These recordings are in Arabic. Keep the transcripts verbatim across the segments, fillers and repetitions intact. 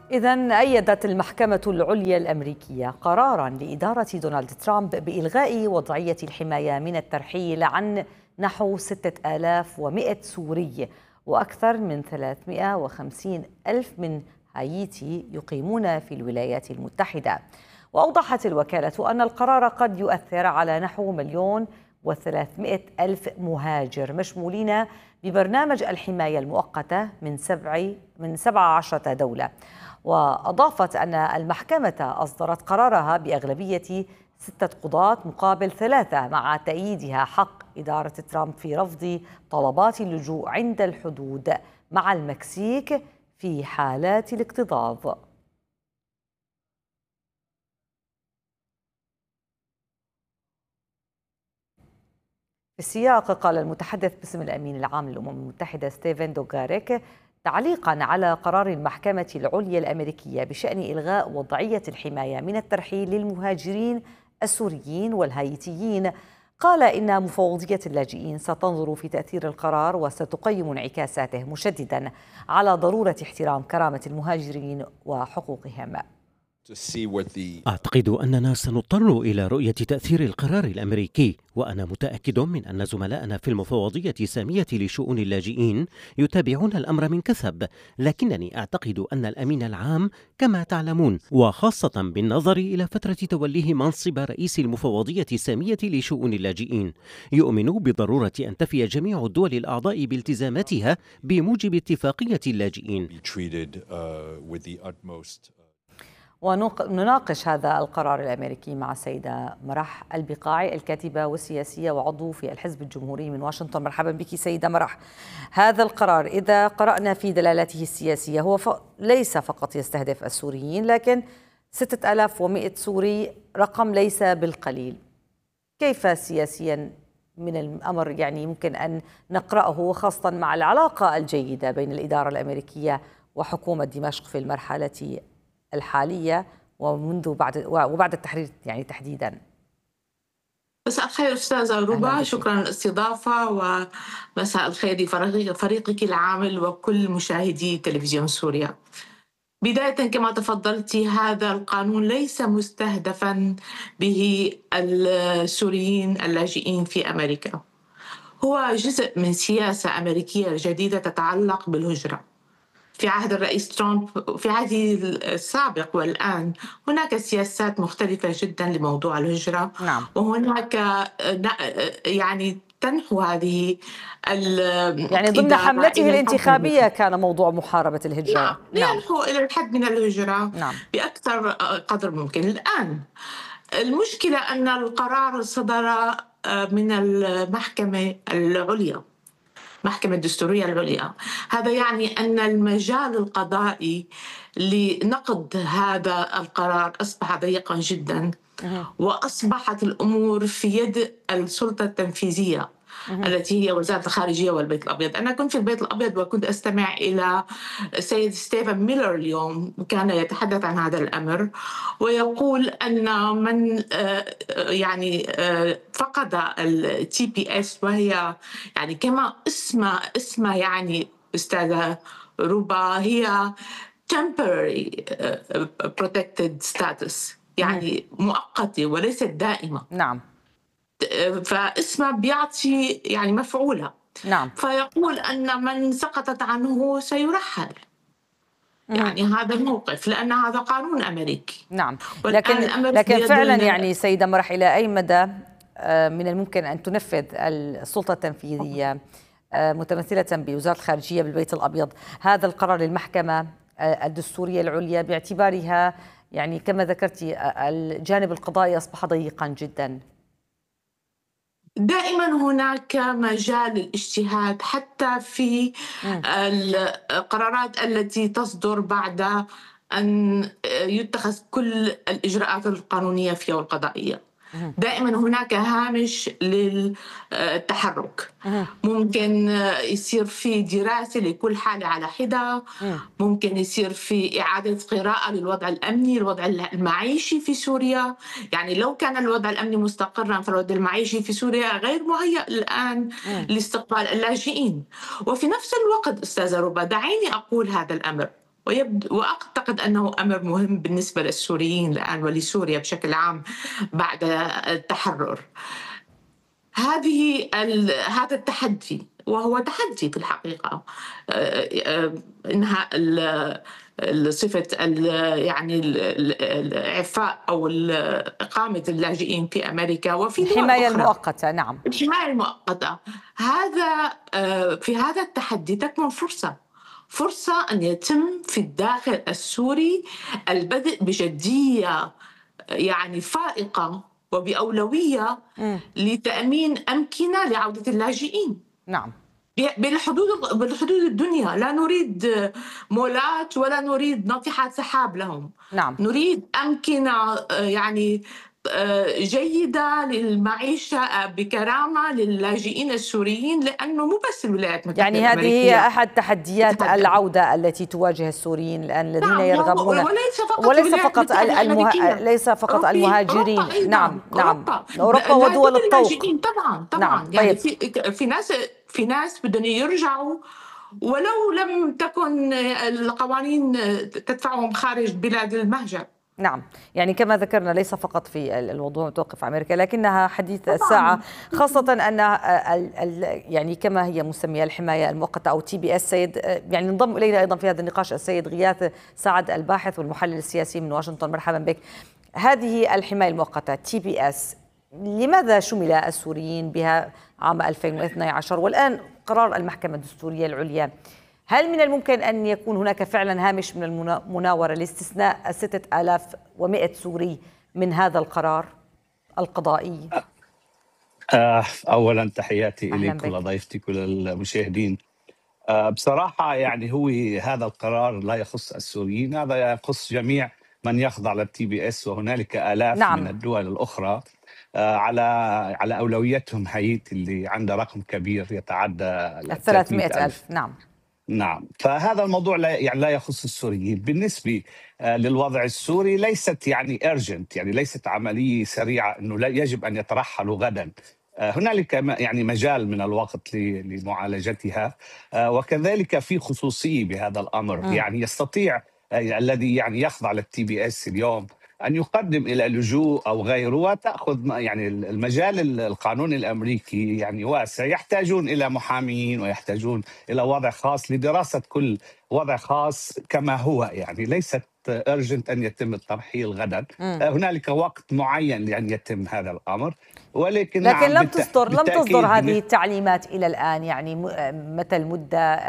إذن أيدت المحكمة العليا الأمريكية قراراً لإدارة دونالد ترامب بإلغاء وضعية الحماية من الترحيل عن نحو ستة آلاف ومئة سوري وأكثر من ثلاثمئة وخمسين ألف من هايتي يقيمون في الولايات المتحدة. وأوضحت الوكالة أن القرار قد يؤثر على نحو مليون وثلاثمئة ألف مهاجر مشمولين ببرنامج الحماية المؤقتة من سبع من سبع عشرة دولة. وأضافت أن المحكمة أصدرت قرارها بأغلبية ستة قضاة مقابل ثلاثة، مع تأييدها حق إدارة ترامب في رفض طلبات اللجوء عند الحدود مع المكسيك في حالات الاكتظاظ. في السياق، قال المتحدث باسم الأمين العام للأمم المتحدة ستيفن دوغاريك تعليقا على قرار المحكمة العليا الأمريكية بشأن إلغاء وضعية الحماية من الترحيل للمهاجرين السوريين والهايتيين، قال إن مفوضية اللاجئين ستنظر في تأثير القرار وستقيم انعكاساته، مشددا على ضرورة احترام كرامة المهاجرين وحقوقهم. أعتقد أننا سنضطر إلى رؤية تأثير القرار الأمريكي، وأنا متأكد من أن زملائنا في المفوضية السامية لشؤون اللاجئين يتابعون الأمر من كثب، لكنني أعتقد أن الأمين العام كما تعلمون، وخاصة بالنظر إلى فترة توليه منصب رئيس المفوضية السامية لشؤون اللاجئين، يؤمن بضرورة أن تفي جميع الدول الأعضاء بالتزاماتها بموجب اتفاقية اللاجئين. ونناقش هذا القرار الأمريكي مع السيدة مرح البقاعي، الكاتبة والسياسية وعضو في الحزب الجمهوري من واشنطن. مرحبا بك سيدة مرح. هذا القرار إذا قرأنا في دلالته السياسية هو ف... ليس فقط يستهدف السوريين، لكن ستة آلاف ومئة سوري رقم ليس بالقليل. كيف سياسيا من الأمر يعني ممكن أن نقرأه، خاصة مع العلاقة الجيدة بين الإدارة الأمريكية وحكومة دمشق في المرحلة الحالية ومنذ بعد وبعد التحرير يعني تحديدا؟ مساء الخير أستاذة ربا، شكرا للاستضافة، ومساء الخير لفريقك العامل وكل مشاهدي تلفزيون سوريا. بداية كما تفضلتي، هذا القانون ليس مستهدفا به السوريين اللاجئين في أمريكا، هو جزء من سياسة أمريكية جديدة تتعلق بالهجرة. في عهد الرئيس ترامب، في عهده السابق والآن، هناك سياسات مختلفة جدا لموضوع الهجرة. نعم. وهناك يعني تنحو هذه يعني ضمن حملته الانتخابية كان موضوع محاربة الهجرة. نعم. ينحو إلى الحد من الهجرة. نعم. بأكثر قدر ممكن. الآن المشكلة أن القرار صدر من المحكمة العليا، محكمة الدستورية العليا. هذا يعني أن المجال القضائي لنقد هذا القرار أصبح ضيقا جدا، وأصبحت الأمور في يد السلطة التنفيذية التي هي وزارة الخارجية والبيت الأبيض. أنا كنت في البيت الأبيض وكنت أستمع إلى السيد ستيفن ميلر اليوم، كان يتحدث عن هذا الأمر ويقول أن من يعني فقد التي بي اس، وهي يعني كما اسمها اسمها يعني أستاذة ربا، هي temporary protected status، يعني مؤقتة وليست دائمة. نعم. فاسمه بيعطي يعني مفعولة. نعم. فيقول أن من سقطت عنه سيرحل. يعني هذا الموقف، لأن هذا قانون أمريكي. نعم. لكن لكن فعلا يعني سيدة مرح، إلى أي مدى من الممكن أن تنفذ السلطة التنفيذية متمثلة بوزارة الخارجية بالبيت الأبيض هذا القرار للمحكمة الدستورية العليا، باعتبارها يعني كما ذكرتي الجانب القضائي أصبح ضيقا جدا؟ دائما هناك مجال للاجتهاد حتى في القرارات التي تصدر بعد أن يتخذ كل الإجراءات القانونية فيها والقضائية. دائما هناك هامش للتحرك. ممكن يصير في دراسة لكل حالة على حدة، ممكن يصير في إعادة قراءة للوضع الأمني، الوضع المعيشي في سوريا. يعني لو كان الوضع الأمني مستقرا فالوضع المعيشي في سوريا غير مهيأ الآن لاستقبال اللاجئين. وفي نفس الوقت أستاذة ربا، دعيني أقول هذا الأمر، ويبدو وأعتقد أنه أمر مهم بالنسبة للسوريين الآن ولسوريا بشكل عام بعد التحرر. هذه هذا التحدي، وهو تحدي في الحقيقة، إنها صفة يعني الإعفاء أو إقامة اللاجئين في أمريكا وفي دول الحماية أخرى. المؤقتة. نعم، الحماية المؤقتة. هذا في هذا التحدي تكمن فرصة فرصة أن يتم في الداخل السوري البدء بجدية يعني فائقة وبأولوية م. لتأمين أمكنة لعودة اللاجئين. نعم، بالحدود بالحدود الدنيا. لا نريد مولات ولا نريد ناطحات سحاب لهم. نعم. نريد أمكنة يعني جيدة للمعيشة بكرامة لللاجئين السوريين، لأنه مو بس الولايات المتحدة يعني هذه الأمريكية هي أحد تحديات العودة التي تواجه السوريين الآن الذين نعم يرغبون، وليس فقط وليس فقط المه... ليس فقط المهاجرين. أوروبا نعم نعم أوروبا, أوروبا ودول الطوق. طبعا طبعا نعم. يعني طيب. في في ناس في ناس بدهم يرجعوا ولو لم تكن القوانين تدفعهم خارج بلاد المهجر. نعم، يعني كما ذكرنا ليس فقط في الموضوع متوقف أمريكا، لكنها حديث الساعة، خاصة أن يعني كما هي مسمية الحماية المؤقتة أو تي بي اس. سيد يعني انضم إلينا أيضا في هذا النقاش السيد غياث سعد الباحث والمحلل السياسي من واشنطن. مرحبا بك. هذه الحماية المؤقتة تي بي اس لماذا شمل السوريين بها عام ألفين واثني عشر والآن قرار المحكمة الدستورية العليا؟ هل من الممكن أن يكون هناك فعلا هامش من المناورة لاستثناء الستة آلاف ومئة سوري من هذا القرار القضائي؟ أولا تحياتي إليك ولضيفتك وللمشاهدين. بصراحة يعني هو هذا القرار لا يخص السوريين، هذا يخص جميع من يخضع للتي بي اس، وهنالك آلاف نعم. من الدول الأخرى على على أولويتهم هايتي اللي عندها رقم كبير يتعدى ثلاثمئة ألف. نعم نعم. فهذا الموضوع لا يعني لا يخص السوريين. بالنسبة للوضع السوري ليست يعني urgent، يعني ليست عملية سريعة أنه لا يجب أن يترحلوا غدا. هنالك يعني مجال من الوقت لمعالجتها، وكذلك في خصوصية بهذا الأمر. م. يعني يستطيع الذي يعني يخضع للتي بي اس اليوم أن يقدم إلى لجوء أو غيره، وتأخذ يعني المجال القانوني الأمريكي يعني واسع، يحتاجون إلى محامين ويحتاجون إلى وضع خاص لدراسة كل وضع خاص كما هو. يعني ليست أرجنت أن يتم الترحيل غدا. م. هنالك وقت معين لأن يتم هذا الأمر، ولكن لكن نعم لم تصدر لم تصدر هذه التعليمات إلى الآن. يعني متى المدة،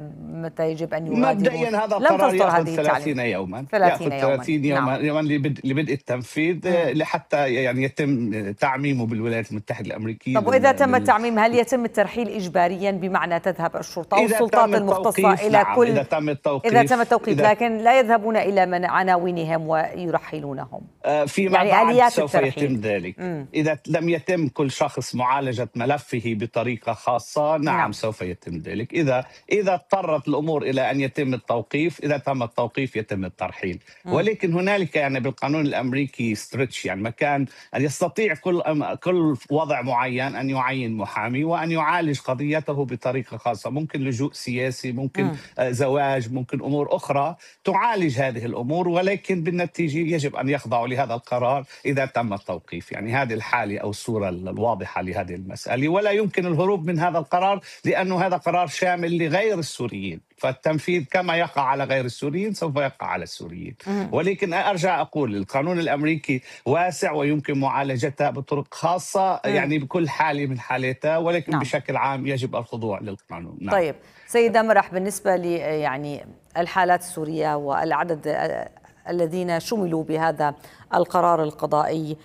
متى يجب أن يغادروا؟ مبدئيا هذا القرار يأخذ ثلاثين يوما ثلاثين يأخذ ثلاثين يوما نعم. يوما لبدء التنفيذ م. لحتى يعني يتم تعميمه بالولايات المتحدة الأمريكية. طب وإذا تم التعميم هل يتم الترحيل إجباريا، بمعنى تذهب الشرطة أو السلطات المختصة إلى نعم. كل إذا تم التوقيف إذا تم التوقيف إذا... لكن لا يذهبون إلى من عناوينهم ويرحلونهم فيما يعني بعد آليات سوف الترحيل. يتم ذلك م. إذا لم يتم كل شخص معالجة ملفه بطريقة خاصة نعم, نعم. سوف يتم ذلك. إذا إذا اضطرت الأمور إلى أن يتم التوقيف، إذا تم التوقيف يتم الترحيل. م. ولكن هنالك يعني بالقانون الأمريكي ستريتش، يعني مكان أن يستطيع كل كل وضع معين أن يعين محامي وأن يعالج قضيته بطريقة خاصة. ممكن لجوء سياسي، ممكن م. زواج، ممكن أمور أخرى تعالج هذه الأمور، ولكن بالنتيجة يجب أن يخضعوا لهذا القرار إذا تم التوقيف. يعني هذه الحالة أو الصورة الواضحة لهذه المسألة، ولا يمكن الهروب من هذا القرار لأنه هذا قرار شامل لغير السوريين، فالتنفيذ كما يقع على غير السوريين سوف يقع على السوريين. ولكن أرجع أقول القانون الأمريكي واسع ويمكن معالجته بطرق خاصة يعني بكل حالة من حالاتها، ولكن نعم. بشكل عام يجب الخضوع للقانون. نعم. طيب سيدة مرح، بالنسبة لي يعني الحالات السورية والعدد الذين شملوا بهذا القرار القضائي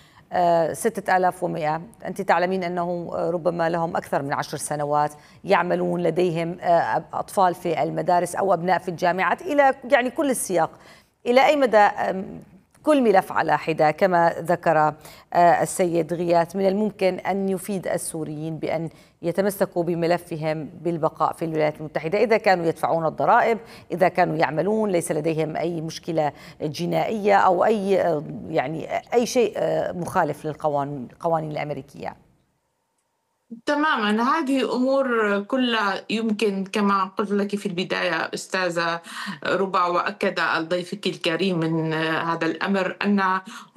ستة آلاف ومئة، أنت تعلمين أنه ربما لهم أكثر من عشر سنوات يعملون، لديهم أطفال في المدارس أو أبناء في الجامعات، إلى يعني كل السياق. إلى أي مدى كل ملف على حدة كما ذكر السيد غياث من الممكن أن يفيد السوريين بأن يتمسكوا بملفهم بالبقاء في الولايات المتحدة إذا كانوا يدفعون الضرائب، إذا كانوا يعملون، ليس لديهم أي مشكلة جنائية أو أي يعني أي شيء مخالف للقوانين القوانين الأمريكية؟ تمامًا، هذه أمور كلها يمكن كما قلت لكِ في البداية أستاذة رُبا، وأكد ضيفِك الكريم من هذا الأمر أن